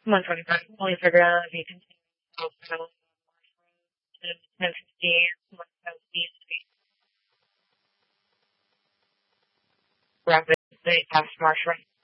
125 only figure out if you continue to 1050 southeast rapid, they pass Marsh right.